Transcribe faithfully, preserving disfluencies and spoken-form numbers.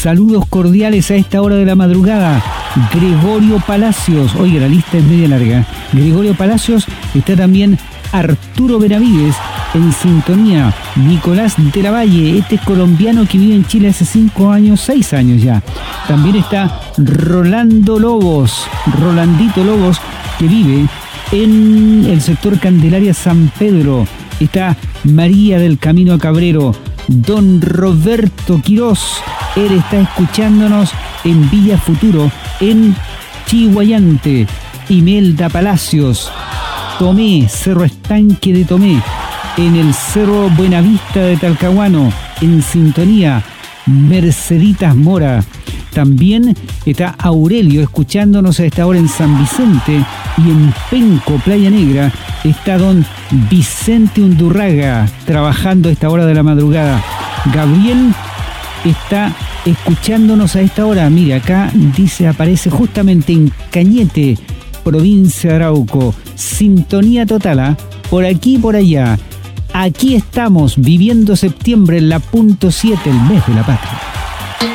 Saludos cordiales a esta hora de la madrugada. Gregorio Palacios. Oye, la lista es media larga. Gregorio Palacios. Está también Arturo Benavides en sintonía. Nicolás de la Valle, este colombiano que vive en Chile hace cinco años, seis años ya. También está Rolando Lobos, Rolandito Lobos, que vive en el sector Candelaria San Pedro. Está María del Camino a Cabrero. Don Roberto Quirós, él está escuchándonos en Villa Futuro, en Chihuayante. Imelda Palacios, Tomé, Cerro Estanque de Tomé, en el Cerro Buenavista de Talcahuano, en sintonía. Merceditas Mora. También está Aurelio escuchándonos a esta hora en San Vicente, y en Penco, Playa Negra, está don Vicente Undurraga trabajando a esta hora de la madrugada. Gabriel está escuchándonos a esta hora. Mira, acá dice, aparece justamente en Cañete, provincia de Arauco. Sintonía total, ¿eh? Por aquí y por allá. Aquí estamos viviendo septiembre en la punto siete, el mes de la patria.